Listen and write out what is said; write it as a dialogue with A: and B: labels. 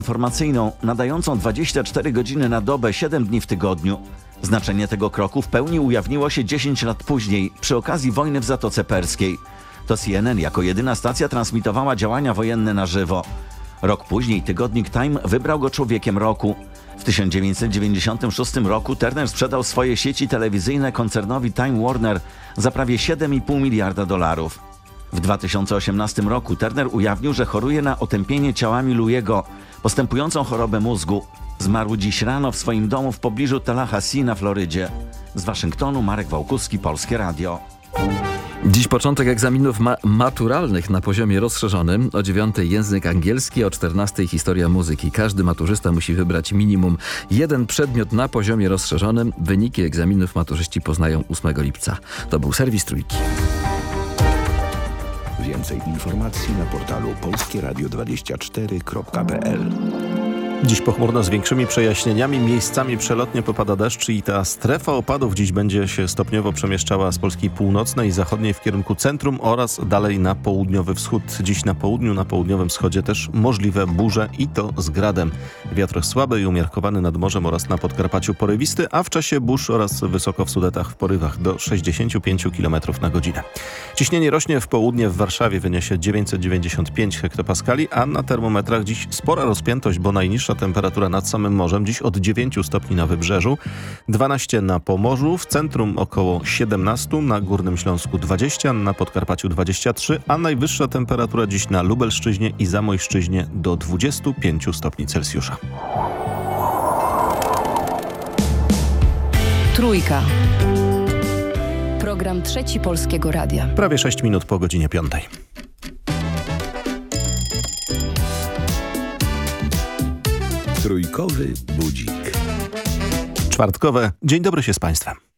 A: informacyjną nadającą 24 godziny na dobę, 7 dni w tygodniu. Znaczenie tego kroku w pełni ujawniło się 10 lat później, przy okazji wojny w Zatoce Perskiej. To CNN jako jedyna stacja transmitowała działania wojenne na żywo. Rok później tygodnik Time wybrał go człowiekiem roku. W 1996 roku Turner sprzedał swoje sieci telewizyjne koncernowi Time Warner za prawie $7,5 miliarda. W 2018 roku Turner ujawnił, że choruje na otępienie ciałami Louiego, postępującą chorobę mózgu. Zmarł dziś rano w swoim domu w pobliżu Tallahassee na Florydzie. Z Waszyngtonu Marek Wałkuski, Polskie Radio.
B: Dziś początek egzaminów maturalnych na poziomie rozszerzonym. O 9:00 język angielski, o 14:00 historia muzyki. Każdy maturzysta musi wybrać minimum jeden przedmiot na poziomie rozszerzonym. Wyniki egzaminów maturzyści poznają 8 lipca. To był serwis Trójki.
C: Więcej informacji na portalu polskieradio24.pl.
D: Dziś pochmurno z większymi przejaśnieniami, miejscami przelotnie popada deszcz i ta strefa opadów dziś będzie się stopniowo przemieszczała z Polski północnej i zachodniej w kierunku centrum oraz dalej na południowy wschód. Dziś na południu, na południowym wschodzie też możliwe burze i to z gradem. Wiatr słaby i umiarkowany nad morzem oraz na Podkarpaciu porywisty, a w czasie burz oraz wysoko w Sudetach w porywach do 65 km na godzinę. Ciśnienie rośnie w południe, w Warszawie wyniesie 995 hektopaskali, a na termometrach dziś spora rozpiętość, bo najniższa temperatura nad samym morzem dziś od 9 stopni na Wybrzeżu, 12 na Pomorzu, w centrum około 17, na Górnym Śląsku 20, na Podkarpaciu 23, a najwyższa temperatura dziś na Lubelszczyźnie i Zamojszczyźnie do 25 stopni Celsjusza.
E: Trójka. Program Trzeci Polskiego Radia.
D: Prawie 6 minut po godzinie 5.
C: Trójkowy budzik.
D: Czwartkowe. Dzień dobry się z Państwem.